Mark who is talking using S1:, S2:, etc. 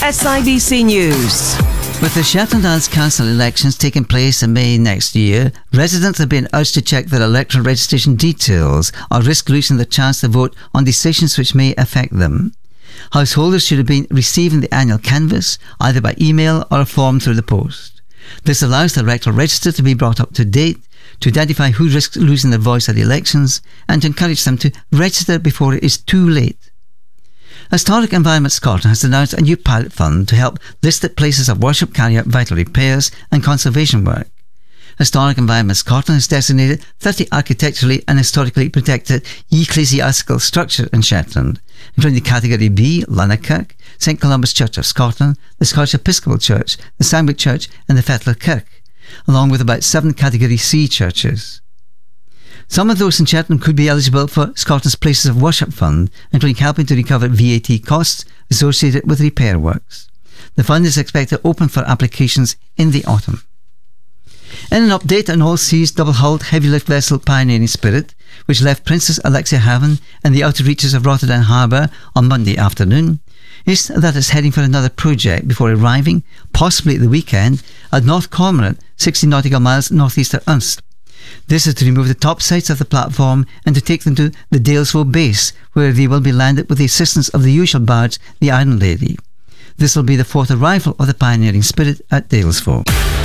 S1: SIBC News.
S2: With the Shetland Isles Council elections taking place in May next year, residents are being urged to check their electoral registration details or risk losing the chance to vote on decisions which may affect them. Householders should have been receiving the annual canvass either by email or a form through the post. This allows the electoral register to be brought up to date, to identify who risks losing their voice at the elections, and to encourage them to register before it is too late. Historic Environment Scotland has announced a new pilot fund to help listed places of worship carry out vital repairs and conservation work. Historic Environment Scotland has designated 30 architecturally and historically protected ecclesiastical structures in Shetland, including the Category B, Lunnakirk, St Columba's Church of Scotland, the Scottish Episcopal Church, the Sandwich Church and the Fetlar Kirk, along with about 7 Category C churches. Some of those in Shetland could be eligible for Scotland's Places of Worship Fund, including helping to recover VAT costs associated with repair works. The fund is expected to open for applications in the autumn. In an update on All Seas double-hulled heavy-lift vessel Pioneering Spirit, which left Princess Alexia Haven in the outer reaches of Rotterdam Harbour on Monday afternoon, is that it's heading for another project before arriving, possibly at the weekend, at North Cormorant, 60 nautical miles northeast of Unst. This is to remove the topsides of the platform and to take them to the Dalesford base, where they will be landed with the assistance of the usual barge, the Iron Lady. This will be the 4th arrival of the Pioneering Spirit at Dalesford.